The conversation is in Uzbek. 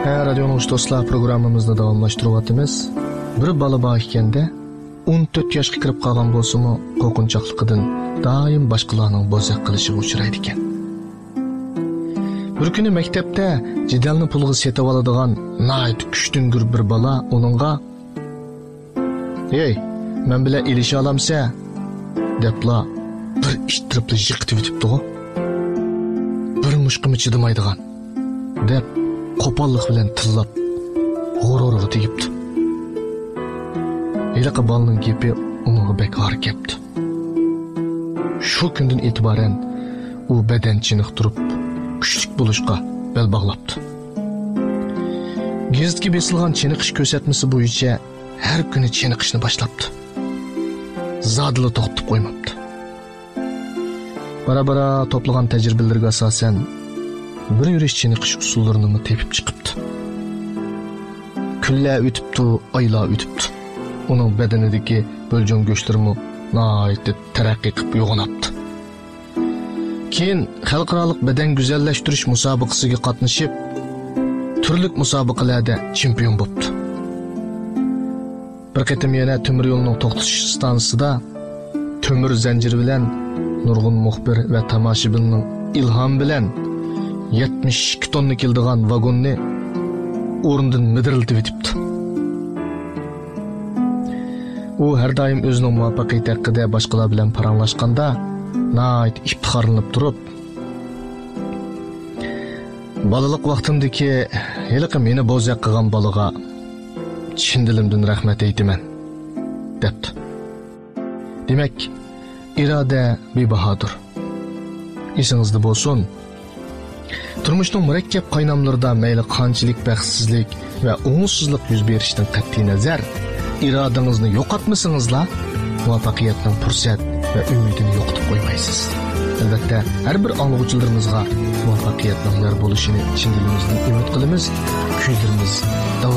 Radyo'nun dostlar programımızda davamlaştırıvatımız. Bir balı bağ ikende 14 yaşga kirib qolgan bo'lsa-mu, qo'rqinchaqligidan doim boshqalarning bo'zaq qilishiga uchraydi ekan. Bir kuni maktabda jidalni pulga setib oladigan nayt kuchtingur bir bola uningga "Ey, men bilan ilisha olamsa?" debla bir ishtiribli yiqitib o'tibdi-ku. Bir mushqimi chidamaydigan deb qo'pollik bilan tillab g'ururiga tegibdi. Eliqi balning gepi uningga bekor kepti. Shu kundan e'tiboran u badan chiniqtirib, kuchlik bo'lishga bel bog'labdi. Gazetga besilgan chiniqish ko'rsatmasi bo'yicha har kuni chiniqishni boshlabdi. Zadli to'xtatib qo'ymabdi. Bara-bara to'plagan tajribalarga asosan bir yurish chiniqish usullarini tepib chiqibdi. Kunlar o'tibdi, oylar o'tibdi. Uning badanidagi bo'ljon go'shtlarimi nihoyatda taraqqiy qilib uyg'onibdi. Keyin xalqaro badan go'zallashtirish musobaqasiga qatnashib, turli musobaqalarda chempion bo'ldi. Bir qatim yana temir yo'lning to'xtash stansiyasida temir zanjiri bilan nurg'un muxbir va tomoshabinning ilhom bilan 72 tonna keldigan vagonni o'rnidan midiriltib o'tibdi. U har doim o'zining muvaffaqiyati haqida boshqalar bilan paranglashganda nayt iftixorlanib turib, balalik vaqtimdagi heliqi meni bo'zaq qilgan bolaga chin dilimdan rahmat aytaman debdi. Demak, iroda bebahodir. Esingizda bo'lsin. Turmushning murakkab qaynamlarida mayli qanchalik baxtsizlik va o'ngsizlik yuz berishidan qat'iy nazar, irodangizni yo'qotmasingizlar, muvaffaqiyatning fursat va umidini yo'qotib qo'ymaysiz. Albatta, har bir anglovchilarimizga muvaffaqiyatning bo'lishini chin dilimizdan umid qilamiz. Kuylarimiz